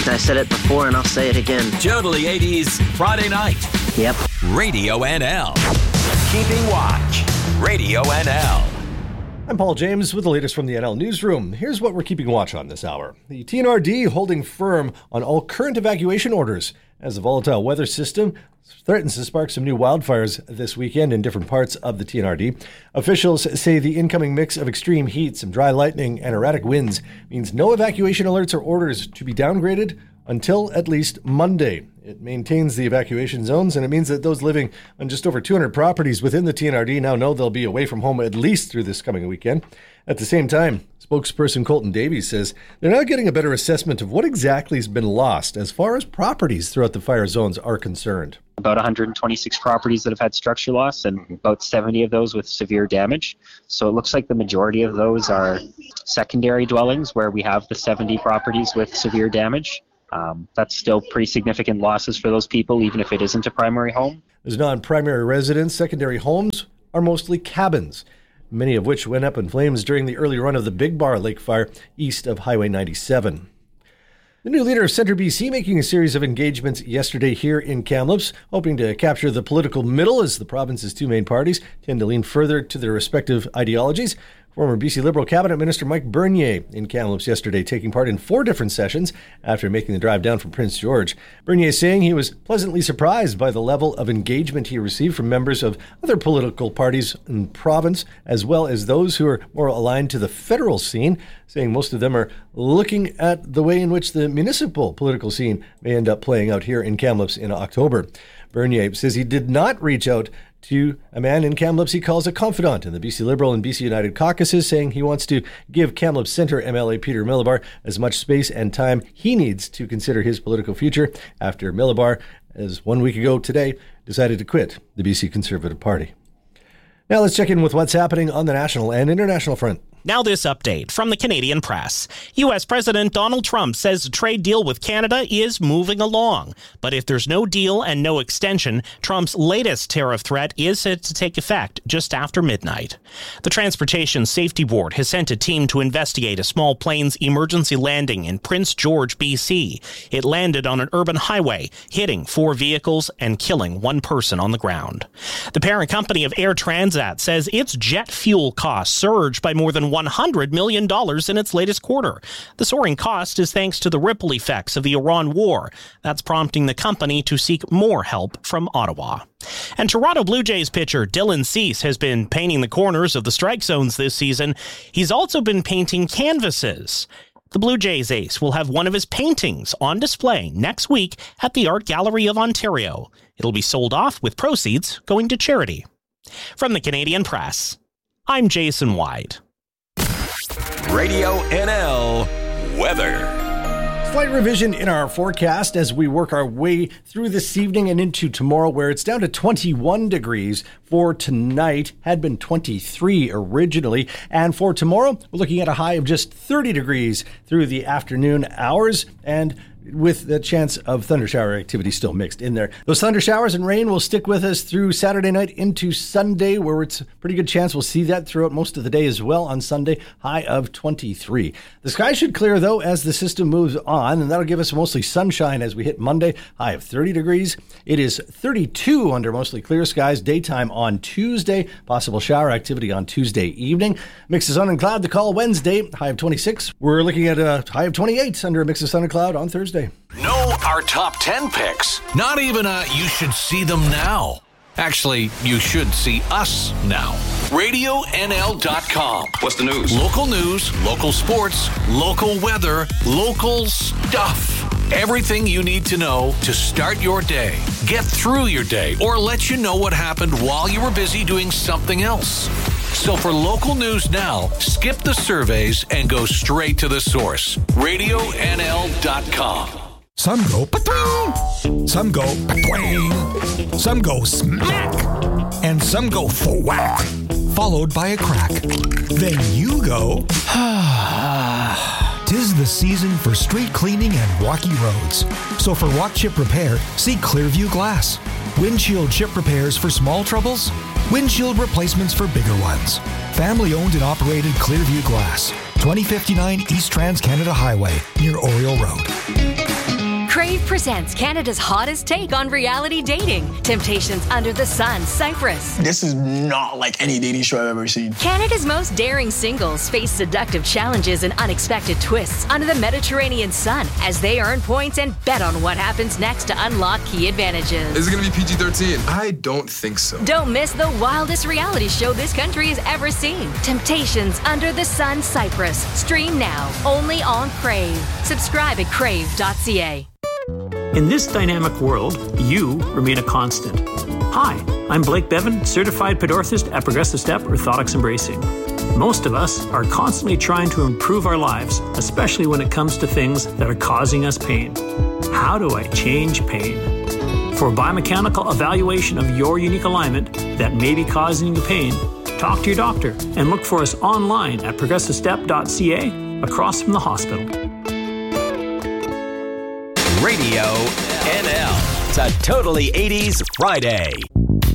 I said it before and I'll say it again. Totally 80s Friday night. Yep. Radio NL. Keeping watch. Radio NL. I'm Paul James with the latest from the NL Newsroom. Here's what we're keeping watch on this hour. The TNRD holding firm on all current evacuation orders as the volatile weather system threatens to spark some new wildfires this weekend in different parts of the TNRD. Officials say the incoming mix of extreme heat, some dry lightning, and erratic winds means no evacuation alerts or orders to be downgraded until at least Monday. It maintains the evacuation zones, and it means that those living on just over 200 properties within the TNRD now know they'll be away from home at least through this coming weekend. At the same time, spokesperson Colton Davies says they're now getting a better assessment of what exactly has been lost as far as properties throughout the fire zones are concerned. About 126 properties that have had structure loss and about 70 of those with severe damage. So it looks like the majority of those are secondary dwellings where we have the 70 properties with severe damage. That's still pretty significant losses for those people, even if it isn't a primary home. As non-primary residents, secondary homes are mostly cabins, many of which went up in flames during the early run of the Big Bar Lake fire east of Highway 97. The new leader of Centre BC making a series of engagements yesterday here in Kamloops, hoping to capture the political middle as the province's two main parties tend to lean further to their respective ideologies. Former BC Liberal Cabinet Minister Mike Bernier in Kamloops yesterday, taking part in 4 different sessions after making the drive down from Prince George. Bernier saying he was pleasantly surprised by the level of engagement he received from members of other political parties in the province, as well as those who are more aligned to the federal scene, saying most of them are looking at the way in which the municipal political scene may end up playing out here in Kamloops in October. Bernier says he did not reach out to a man in Kamloops he calls a confidant in the BC Liberal and BC United caucuses, saying he wants to give Kamloops Centre MLA Peter Millibar as much space and time he needs to consider his political future after Millibar, as 1 week ago today, decided to quit the BC Conservative Party. Now let's check in with what's happening on the national and international front. Now this update from the Canadian Press. U.S. President Donald Trump says the trade deal with Canada is moving along. But if there's no deal and no extension, Trump's latest tariff threat is set to take effect just after midnight. The Transportation Safety Board has sent a team to investigate a small plane's emergency landing in Prince George, BC. It landed on an urban highway, hitting 4 vehicles and killing 1 person on the ground. The parent company of Air Transat says its jet fuel costs surged by more than $100 million in its latest quarter. The soaring cost is thanks to the ripple effects of the Iran war. That's prompting the company to seek more help from Ottawa. And Toronto Blue Jays pitcher Dylan Cease has been painting the corners of the strike zones this season. He's also been painting canvases. The Blue Jays ace will have one of his paintings on display next week at the Art Gallery of Ontario. It'll be sold off with proceeds going to charity. From the Canadian Press, I'm Jason White. Radio NL weather. Slight revision in our forecast as we work our way through this evening and into tomorrow, where it's down to 21 degrees for tonight. Had been 23 originally. And for tomorrow, we're looking at a high of just 30 degrees through the afternoon hours, and with the chance of thundershower activity still mixed in there. Those thunder showers and rain will stick with us through Saturday night into Sunday, where it's a pretty good chance we'll see that throughout most of the day as well on Sunday, high of 23. The sky should clear, though, as the system moves on, and that'll give us mostly sunshine as we hit Monday, high of 30 degrees. It is 32 under mostly clear skies, daytime on Tuesday, possible shower activity on Tuesday evening. Mix of sun and cloud, the call Wednesday, high of 26. We're looking at a high of 28 under a mix of sun and cloud on Thursday. Know our top 10 picks. Not even you should see them now. Actually, you should see us now. RadioNL.com. What's the news? Local news, local sports, local weather, local stuff. Everything you need to know to start your day, get through your day, or let you know what happened while you were busy doing something else. So for local news now, skip the surveys and go straight to the source. RadioNL.com. Some go pa-twing, some go pa-twing, some go smack, and some go thwack, followed by a crack. Then you go, Tis the season for street cleaning and rocky roads. So for walk chip repair, see Clearview Glass. Windshield chip repairs for small troubles, windshield replacements for bigger ones. Family owned and operated Clearview Glass, 2059 East Trans-Canada Highway, near Oriole Road. Crave presents Canada's hottest take on reality dating. Temptations Under the Sun, Cyprus. This is not like any dating show I've ever seen. Canada's most daring singles face seductive challenges and unexpected twists under the Mediterranean sun as they earn points and bet on what happens next to unlock key advantages. Is it going to be PG-13? I don't think so. Don't miss the wildest reality show this country has ever seen. Temptations Under the Sun, Cyprus. Stream now, only on Crave. Subscribe at crave.ca. In this dynamic world, you remain a constant. Hi, I'm Blake Bevan, certified podorthist at Progressive Step Orthotics and Bracing. Most of us are constantly trying to improve our lives, especially when it comes to things that are causing us pain. How do I change pain? For a biomechanical evaluation of your unique alignment that may be causing you pain, talk to your doctor and look for us online at progressivestep.ca across from the hospital. Radio NL. It's a totally 80s Friday.